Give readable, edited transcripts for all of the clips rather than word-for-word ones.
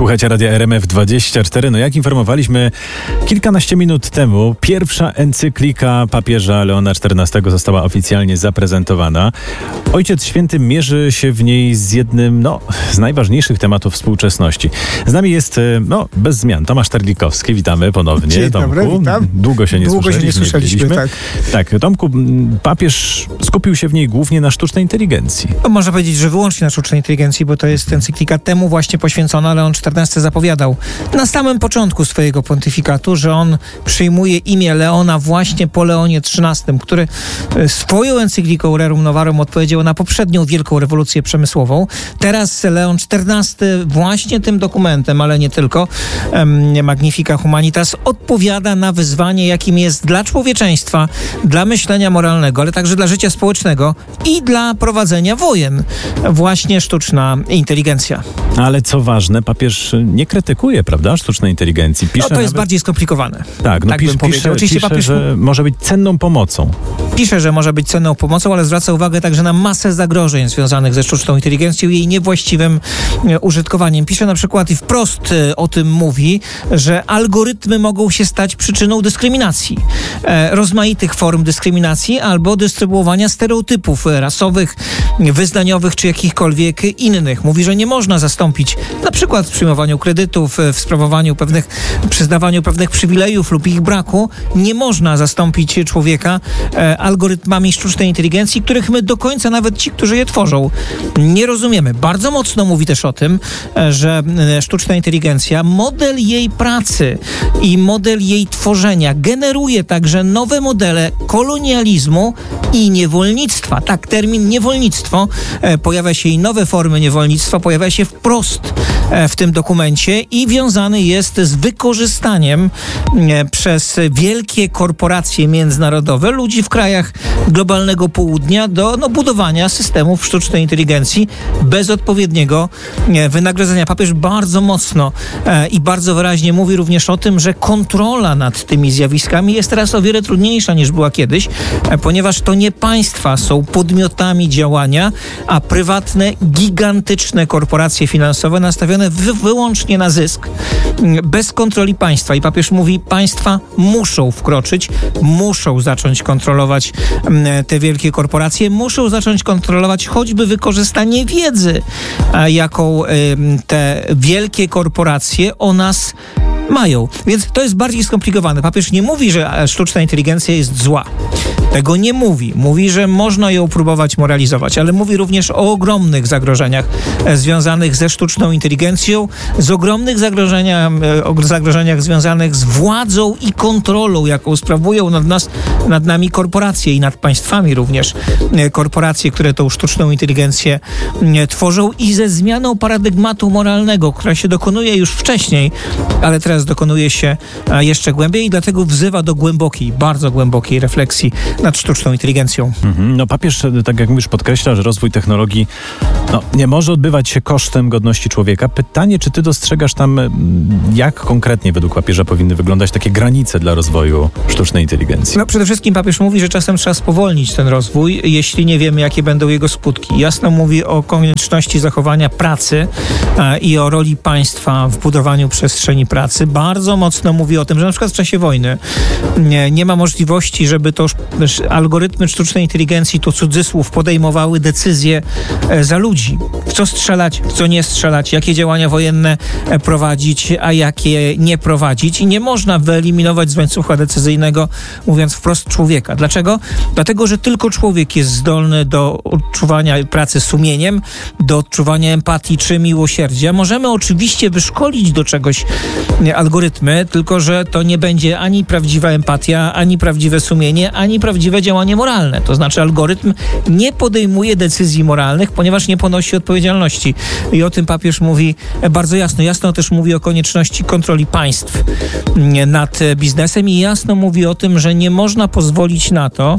Słuchajcie Radia RMF24. No jak informowaliśmy kilkanaście minut temu, pierwsza encyklika papieża Leona XIV została oficjalnie zaprezentowana. Ojciec Święty mierzy się w niej z jednym z najważniejszych tematów współczesności. Z nami jest, bez zmian, Tomasz Terlikowski. Witamy ponownie. Dzień Tomku. dobry, witam. Długo się nie słyszeliśmy. Tak. Tak, Tomku, papież skupił się w niej głównie na sztucznej inteligencji. Można powiedzieć, że wyłącznie na sztucznej inteligencji, bo to jest encyklika temu właśnie poświęcona. Leon XIV zapowiadał na samym początku swojego pontyfikatu, że on przyjmuje imię Leona właśnie po Leonie XIII, który swoją encykliką Rerum Novarum odpowiedział na poprzednią wielką rewolucję przemysłową. Teraz Leon XIV właśnie tym dokumentem, ale nie tylko, Magnifica Humanitas, odpowiada na wyzwanie, jakim jest dla człowieczeństwa, dla myślenia moralnego, ale także dla życia społecznego i dla prowadzenia wojen właśnie sztuczna inteligencja. Ale co ważne, papież nie krytykuje, prawda, sztucznej inteligencji. Pisze to jest bardziej skomplikowane. Tak, pisze, Oczywiście papież że może być cenną pomocą. Pisze, że może być cenną pomocą, ale zwraca uwagę także na masę zagrożeń związanych ze sztuczną inteligencją i jej niewłaściwym użytkowaniem. Pisze na przykład i wprost o tym mówi, że algorytmy mogą się stać przyczyną dyskryminacji, rozmaitych form dyskryminacji albo dystrybuowania stereotypów rasowych, wyznaniowych czy jakichkolwiek innych. Mówi, że nie można zastąpić na przykład w przyjmowaniu kredytów, w sprawowaniu przyznawaniu pewnych przywilejów lub ich braku, nie można zastąpić człowieka algorytmami sztucznej inteligencji, których my do końca, nawet ci, którzy je tworzą, nie rozumiemy. Bardzo mocno mówi też o tym, że sztuczna inteligencja, model jej pracy i model jej tworzenia generuje także nowe modele kolonializmu i niewolnictwa. Tak, termin niewolnictwo, pojawia się i nowe formy niewolnictwa, pojawia się wprost w tym dokumencie i wiązany jest z wykorzystaniem przez wielkie korporacje międzynarodowe ludzi w krajach globalnego południa do budowania systemów sztucznej inteligencji bez odpowiedniego wynagrodzenia. Papież bardzo mocno i bardzo wyraźnie mówi również o tym, że kontrola nad tymi zjawiskami jest teraz o wiele trudniejsza niż była kiedyś, ponieważ to nie państwa są podmiotami działania, a prywatne, gigantyczne korporacje finansowe nastawione wyłącznie na zysk, bez kontroli państwa. I papież mówi, państwa muszą wkroczyć, muszą zacząć kontrolować te wielkie korporacje, muszą zacząć kontrolować choćby wykorzystanie wiedzy, jaką te wielkie korporacje o nas mają. Więc to jest bardziej skomplikowane. Papież nie mówi, że sztuczna inteligencja jest zła. Tego nie mówi. Mówi, że można ją próbować moralizować, ale mówi również o ogromnych zagrożeniach związanych ze sztuczną inteligencją, z ogromnych zagrożeniach związanych z władzą i kontrolą, jaką sprawują nad nami korporacje i nad państwami również korporacje, które tą sztuczną inteligencję tworzą, i ze zmianą paradygmatu moralnego, która się dokonuje już wcześniej, ale teraz dokonuje się jeszcze głębiej i dlatego wzywa do głębokiej, bardzo głębokiej refleksji nad sztuczną inteligencją. Papież, tak jak mówisz, podkreśla, że rozwój technologii nie może odbywać się kosztem godności człowieka. Pytanie, czy ty dostrzegasz tam, jak konkretnie według papieża powinny wyglądać takie granice dla rozwoju sztucznej inteligencji? Przede wszystkim papież mówi, że czasem trzeba spowolnić ten rozwój, jeśli nie wiemy, jakie będą jego skutki. Jasno mówi o konieczności zachowania pracy i o roli państwa w budowaniu przestrzeni pracy. Bardzo mocno mówi o tym, że na przykład w czasie wojny nie ma możliwości, żeby to algorytmy sztucznej inteligencji, to cudzysłów, podejmowały decyzje za ludzi. W co strzelać, w co nie strzelać, jakie działania wojenne prowadzić, a jakie nie prowadzić. I nie można wyeliminować z łańcucha decyzyjnego, mówiąc wprost, człowieka. Dlaczego? Dlatego, że tylko człowiek jest zdolny do odczuwania pracy sumieniem, do odczuwania empatii czy miłosierdzia. Możemy oczywiście wyszkolić do czegoś algorytmy, tylko że to nie będzie ani prawdziwa empatia, ani prawdziwe sumienie, ani prawdziwe działanie moralne. To znaczy algorytm nie podejmuje decyzji moralnych, ponieważ nie ponosi odpowiedzialności. I o tym papież mówi bardzo jasno. Jasno też mówi o konieczności kontroli państw nad biznesem i jasno mówi o tym, że nie można pozwolić na to,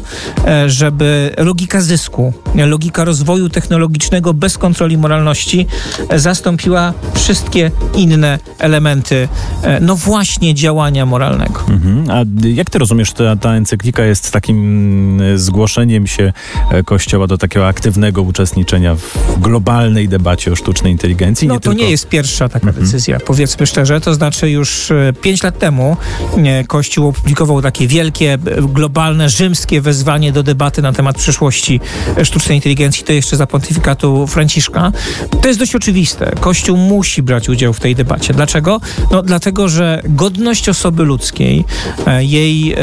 żeby logika zysku, logika rozwoju technologicznego bez kontroli moralności zastąpiła wszystkie inne elementy, właśnie działania moralnego. A jak ty rozumiesz, ta encyklika jest takim zgłoszeniem się Kościoła do takiego aktywnego uczestniczenia w globalnej debacie o sztucznej inteligencji. No to nie jest pierwsza taka decyzja, powiedzmy szczerze. To znaczy już 5 lat temu Kościół opublikował takie wielkie, globalne, rzymskie wezwanie do debaty na temat przyszłości sztucznej inteligencji. To jeszcze za pontyfikatu Franciszka. To jest dość oczywiste. Kościół musi brać udział w tej debacie. Dlaczego? No dlatego, że godność osoby ludzkiej, jej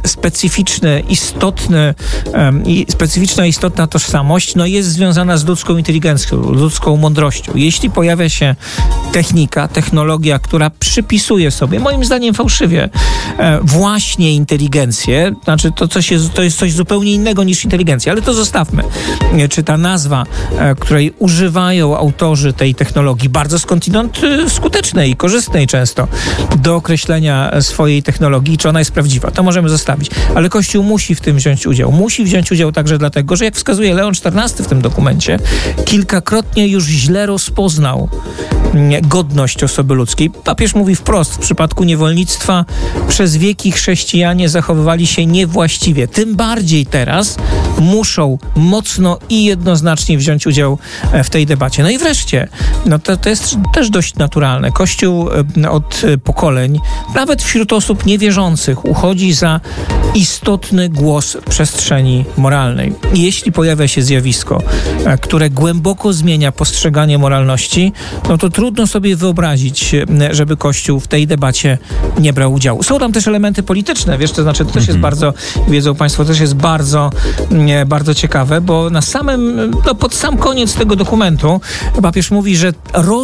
specyficzna, istotna tożsamość, no jest związana z ludzką inteligencją, ludzką mądrością. Jeśli pojawia się technologia, która przypisuje sobie, moim zdaniem fałszywie, właśnie inteligencję, znaczy to jest coś zupełnie innego niż inteligencja, ale to zostawmy. Czy ta nazwa, której używają autorzy tej technologii, bardzo skądinąd skutecznej i korzystnej często, do określenia swojej technologii, czy ona jest prawdziwa, to możemy zostawić. Ale Kościół musi w tym wziąć udział. Musi wziąć udział także dlatego, że jak wskazuje Leon XIV w tym dokumencie, kilkakrotnie już źle rozpoznał godność osoby ludzkiej. Papież mówi wprost, w przypadku niewolnictwa przez wieki chrześcijanie zachowywali się niewłaściwie. Tym bardziej teraz muszą mocno i jednoznacznie wziąć udział w tej debacie. No i wreszcie, no to jest też dość naturalne. Kościół od pokoleń, nawet wśród osób niewierzących, uchodzi za istotny głos w przestrzeni moralnej. I jeśli pojawia się zjawisko, które głęboko zmienia postrzeganie moralności, no to trudno sobie wyobrazić, żeby Kościół w tej debacie nie brał udziału. Są tam też elementy polityczne, wiesz, to znaczy to też jest bardzo, wiedzą Państwo, też jest bardzo ciekawe, bo pod sam koniec tego dokumentu papież mówi, że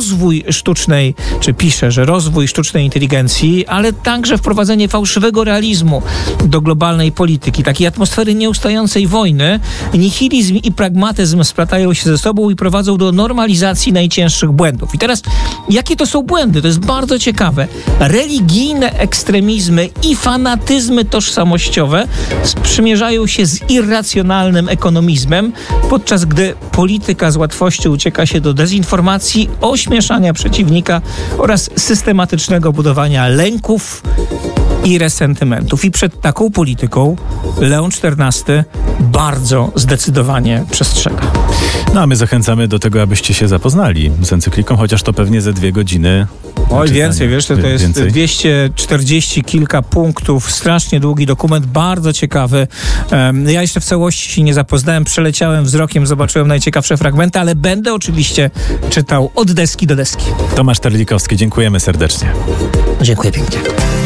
pisze, że rozwój sztucznej inteligencji, ale także wprowadzenie fałszywego realizmu do globalnej polityki, takiej atmosfery nieustającej wojny, nihilizm i pragmatyzm splatają się ze sobą i prowadzą do normalizacji najcięższych błędów. I teraz, jakie to są błędy? To jest bardzo ciekawe. Religijne ekstremizmy i fanatyzmy tożsamościowe sprzymierzają się z irracjonalnym ekonomizmem, podczas gdy polityka z łatwością ucieka się do dezinformacji, ośmieszania przeciwnika oraz systematycznego budowania lęków i resentymentów. I przed taką polityką Leon XIV bardzo zdecydowanie przestrzega. No a my zachęcamy do tego, abyście się zapoznali z encykliką, chociaż to pewnie ze 2 godziny. Oj, więcej, wiesz, to jest więcej. 240 kilka punktów, strasznie długi dokument, bardzo ciekawy. Ja jeszcze w całości się nie zapoznałem, przeleciałem wzrokiem, zobaczyłem najciekawsze fragmenty, ale będę oczywiście czytał od deski do deski. Tomasz Terlikowski, dziękujemy serdecznie. Dziękuję pięknie.